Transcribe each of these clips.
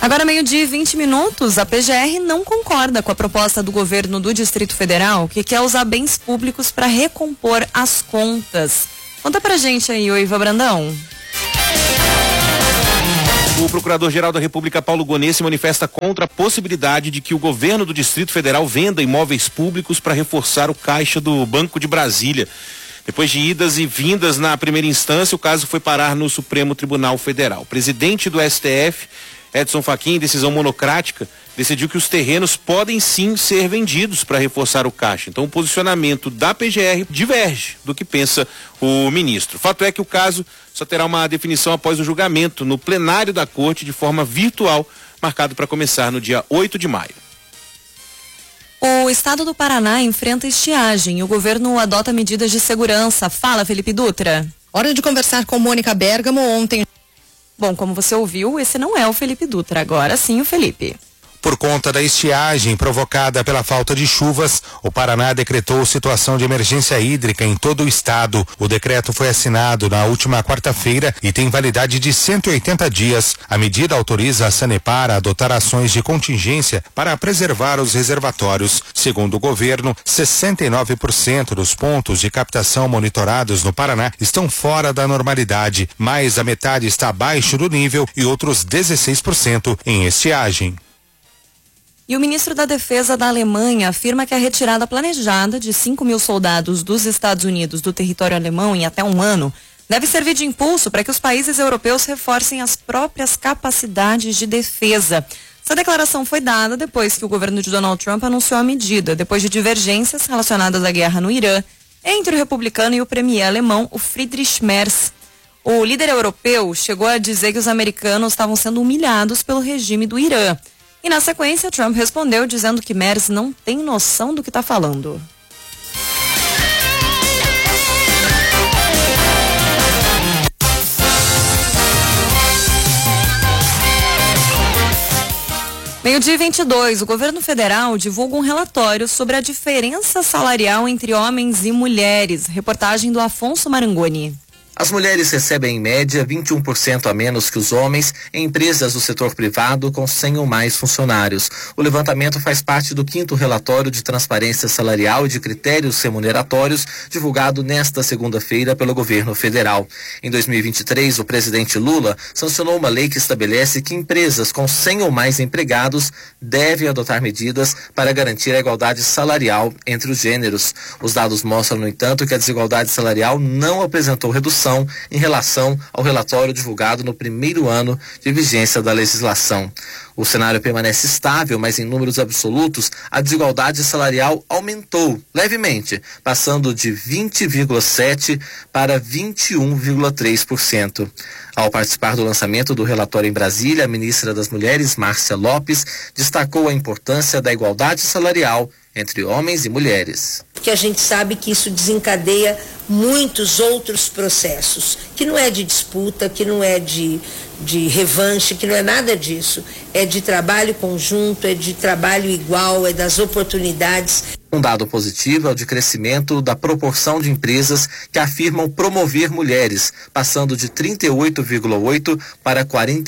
Agora, 12:20, a PGR não concorda com a proposta do governo do Distrito Federal, que quer usar bens públicos para recompor as contas. Conta pra gente aí, Iva Brandão. O Procurador-Geral da República, Paulo Gonet, se manifesta contra a possibilidade de que o governo do Distrito Federal venda imóveis públicos para reforçar o caixa do Banco de Brasília. Depois de idas e vindas na primeira instância, o caso foi parar no Supremo Tribunal Federal. O presidente do STF, Edson Fachin, em decisão monocrática, decidiu que os terrenos podem sim ser vendidos para reforçar o caixa. Então o posicionamento da PGR diverge do que pensa o ministro. Fato é que o caso só terá uma definição após o julgamento no plenário da corte de forma virtual, marcado para começar no dia 8 de maio. O estado do Paraná enfrenta estiagem e o governo adota medidas de segurança. Fala, Felipe Dutra. Hora de conversar com Mônica Bergamo ontem. Bom, como você ouviu, esse não é o Felipe Dutra, agora sim o Felipe. Por conta da estiagem provocada pela falta de chuvas, o Paraná decretou situação de emergência hídrica em todo o estado. O decreto foi assinado na última quarta-feira e tem validade de 180 dias. A medida autoriza a Sanepar a adotar ações de contingência para preservar os reservatórios. Segundo o governo, 69% dos pontos de captação monitorados no Paraná estão fora da normalidade. Mais da metade está abaixo do nível e outros 16% em estiagem. E o ministro da Defesa da Alemanha afirma que a retirada planejada de 5.000 soldados dos Estados Unidos do território alemão em até um ano deve servir de impulso para que os países europeus reforcem as próprias capacidades de defesa. Essa declaração foi dada depois que o governo de Donald Trump anunciou a medida, depois de divergências relacionadas à guerra no Irã entre o republicano e o premier alemão, o Friedrich Merz. O líder europeu chegou a dizer que os americanos estavam sendo humilhados pelo regime do Irã. E na sequência, Trump respondeu dizendo que Merz não tem noção do que está falando. Meio-dia 22, o governo federal divulga um relatório sobre a diferença salarial entre homens e mulheres. Reportagem do Afonso Marangoni. As mulheres recebem em média 21% a menos que os homens em empresas do setor privado com 100 ou mais funcionários. O levantamento faz parte do 5º relatório de transparência salarial e de critérios remuneratórios divulgado nesta segunda-feira pelo governo federal. Em 2023, o presidente Lula sancionou uma lei que estabelece que empresas com 100 ou mais empregados devem adotar medidas para garantir a igualdade salarial entre os gêneros. Os dados mostram, no entanto, que a desigualdade salarial não apresentou redução em relação ao relatório divulgado no primeiro ano de vigência da legislação. O cenário permanece estável, mas em números absolutos, a desigualdade salarial aumentou levemente, passando de 20,7% para 21,3%. Ao participar do lançamento do relatório em Brasília, a ministra das Mulheres, Márcia Lopes, destacou a importância da igualdade salarial entre homens e mulheres. Porque a gente sabe que isso desencadeia muitos outros processos, que não é de disputa, que não é de revanche, que não é nada disso. É de trabalho conjunto, é de trabalho igual, é das oportunidades. Um dado positivo é o de crescimento da proporção de empresas que afirmam promover mulheres, passando de 38,8% para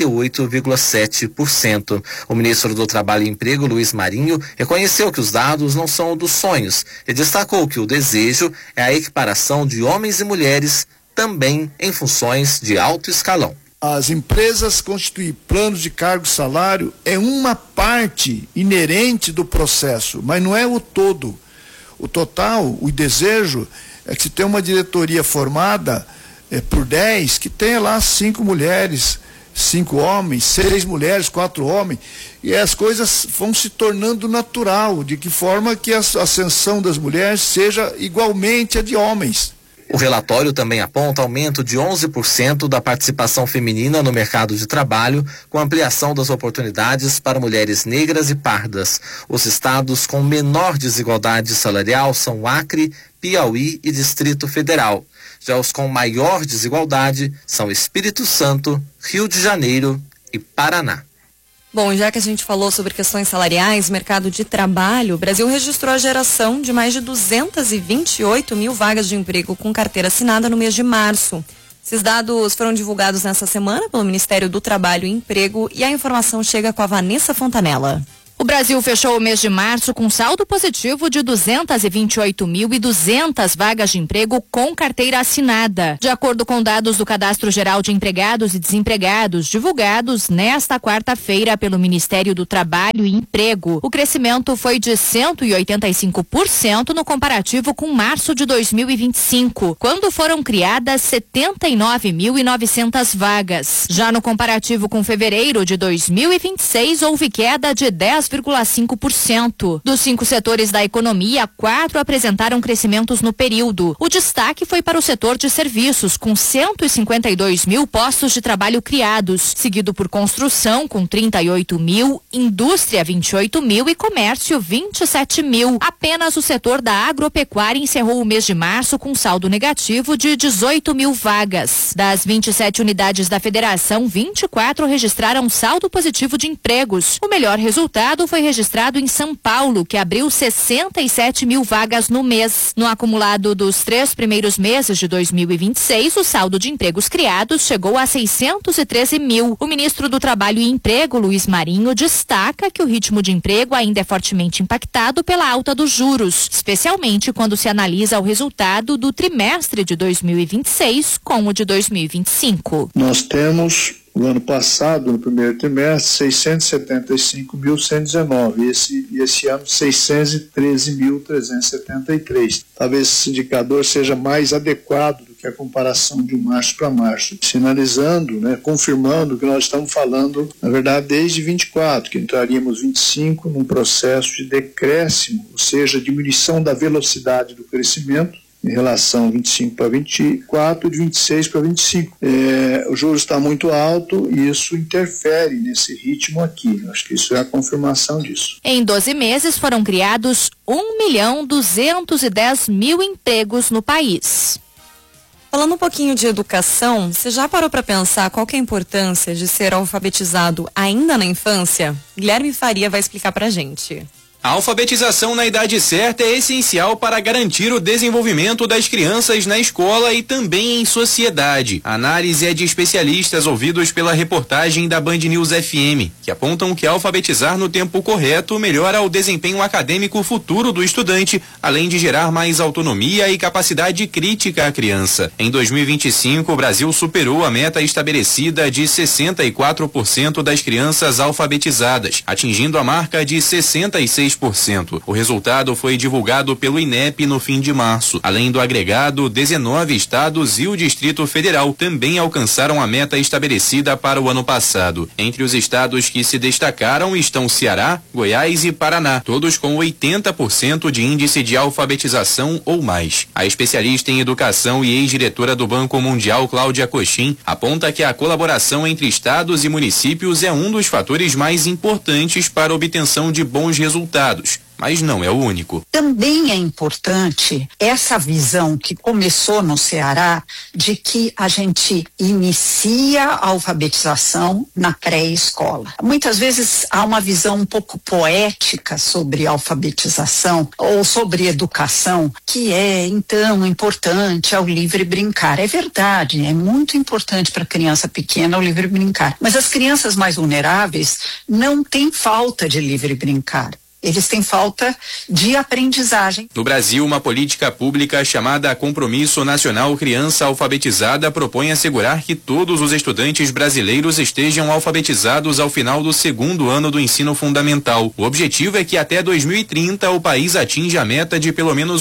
48,7%. O ministro do Trabalho e Emprego, Luiz Marinho, reconheceu que os dados não são dos sonhos e destacou que o desejo é a equiparação de homens e mulheres também em funções de alto escalão. As empresas constituir planos de cargo e salário é uma parte inerente do processo, mas não é o todo. O total, o desejo é que se tenha uma diretoria formada por 10, que tenha lá 5 mulheres, 5 homens, 6 mulheres, 4 homens, e as coisas vão se tornando natural, de que forma que a ascensão das mulheres seja igualmente a de homens. O relatório também aponta aumento de 11% da participação feminina no mercado de trabalho, com ampliação das oportunidades para mulheres negras e pardas. Os estados com menor desigualdade salarial são Acre, Piauí e Distrito Federal. Já os com maior desigualdade são Espírito Santo, Rio de Janeiro e Paraná. Bom, já que a gente falou sobre questões salariais, mercado de trabalho, o Brasil registrou a geração de mais de 228 mil vagas de emprego com carteira assinada no mês de março. Esses dados foram divulgados nessa semana pelo Ministério do Trabalho e Emprego e a informação chega com a Vanessa Fontanella. O Brasil fechou o mês de março com saldo positivo de 228.200 vagas de emprego com carteira assinada. De acordo com dados do Cadastro Geral de Empregados e Desempregados divulgados nesta quarta-feira pelo Ministério do Trabalho e Emprego, o crescimento foi de 185% no comparativo com março de 2025, quando foram criadas 79.900 vagas. Já no comparativo com fevereiro de 2026, houve queda de 10,5%. Dos 5 setores da economia, 4 apresentaram crescimentos no período. O destaque foi para o setor de serviços, com 152 mil postos de trabalho criados, seguido por construção, com 38 mil, indústria, 28 mil e comércio, 27 mil. Apenas o setor da agropecuária encerrou o mês de março com saldo negativo de 18 mil vagas. Das 27 unidades da federação, 24 registraram saldo positivo de empregos. O melhor resultado foi registrado em São Paulo, que abriu 67 mil vagas no mês. No acumulado dos 3 primeiros meses de 2026, o saldo de empregos criados chegou a 613 mil. O ministro do Trabalho e Emprego, Luiz Marinho, destaca que o ritmo de emprego ainda é fortemente impactado pela alta dos juros, especialmente quando se analisa o resultado do trimestre de 2026 com o de 2025. Nós temos o ano passado, no primeiro trimestre, 675.119. Esse ano, 613.373. Talvez esse indicador seja mais adequado do que a comparação de março para março, sinalizando, confirmando o que nós estamos falando, na verdade, desde 24, que entraríamos 25 num processo de decréscimo, ou seja, diminuição da velocidade do crescimento, em relação 25 para 24, de 26 para 25. O juros está muito alto e isso interfere nesse ritmo aqui. Acho que isso é a confirmação disso. Em 12 meses foram criados 1.210.000 empregos no país. Falando um pouquinho de educação, você já parou para pensar qual que é a importância de ser alfabetizado ainda na infância? Guilherme Faria vai explicar pra gente. A alfabetização na idade certa é essencial para garantir o desenvolvimento das crianças na escola e também em sociedade. A análise é de especialistas ouvidos pela reportagem da Band News FM, que apontam que alfabetizar no tempo correto melhora o desempenho acadêmico futuro do estudante, além de gerar mais autonomia e capacidade crítica à criança. Em 2025, o Brasil superou a meta estabelecida de 64% das crianças alfabetizadas, atingindo a marca de 66%. O resultado foi divulgado pelo INEP no fim de março. Além do agregado, 19 estados e o Distrito Federal também alcançaram a meta estabelecida para o ano passado. Entre os estados que se destacaram estão Ceará, Goiás e Paraná, todos com 80% de índice de alfabetização ou mais. A especialista em educação e ex-diretora do Banco Mundial, Cláudia Cochin, aponta que a colaboração entre estados e municípios é um dos fatores mais importantes para a obtenção de bons resultados. Mas não é o único. Também é importante essa visão que começou no Ceará de que a gente inicia a alfabetização na pré-escola. Muitas vezes há uma visão um pouco poética sobre alfabetização ou sobre educação, que é então importante ao livre brincar. É verdade, é muito importante para a criança pequena o livre brincar. Mas as crianças mais vulneráveis não têm falta de livre brincar. Eles têm falta de aprendizagem. No Brasil, uma política pública chamada Compromisso Nacional Criança Alfabetizada propõe assegurar que todos os estudantes brasileiros estejam alfabetizados ao final do 2º ano do ensino fundamental. O objetivo é que até 2030 o país atinja a meta de pelo menos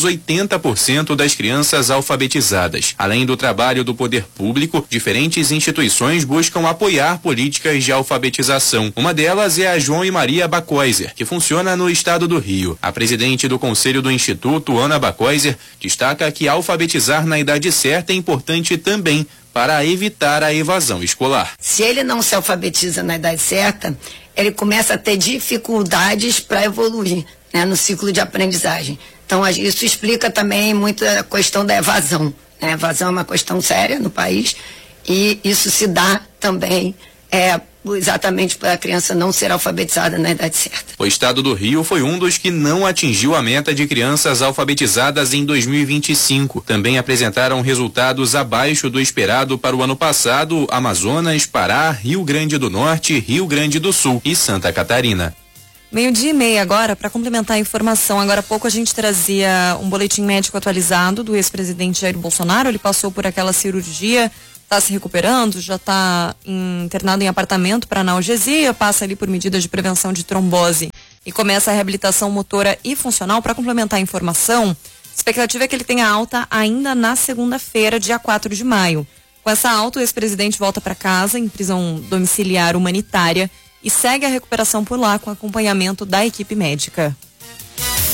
80% das crianças alfabetizadas. Além do trabalho do poder público, diferentes instituições buscam apoiar políticas de alfabetização. Uma delas é a João e Maria Bacoiser, que funciona no estado do Rio. A presidente do Conselho do Instituto, Ana Bacoiser, destaca que alfabetizar na idade certa é importante também para evitar a evasão escolar. Se ele não se alfabetiza na idade certa, ele começa a ter dificuldades para evoluir, no ciclo de aprendizagem. Então, isso explica também muito a questão da evasão. A evasão é uma questão séria no país e isso se dá também exatamente para a criança não ser alfabetizada na idade certa. O estado do Rio foi um dos que não atingiu a meta de crianças alfabetizadas em 2025. Também apresentaram resultados abaixo do esperado para o ano passado Amazonas, Pará, Rio Grande do Norte, Rio Grande do Sul e Santa Catarina. 12:30 agora, para complementar a informação. Agora há pouco a gente trazia um boletim médico atualizado do ex-presidente Jair Bolsonaro. Ele passou por aquela cirurgia, está se recuperando, já está internado em apartamento para analgesia, passa ali por medidas de prevenção de trombose e começa a reabilitação motora e funcional. Para complementar a informação, a expectativa é que ele tenha alta ainda na segunda-feira, dia 4 de maio. Com essa alta, o ex-presidente volta para casa em prisão domiciliar humanitária e segue a recuperação por lá com acompanhamento da equipe médica.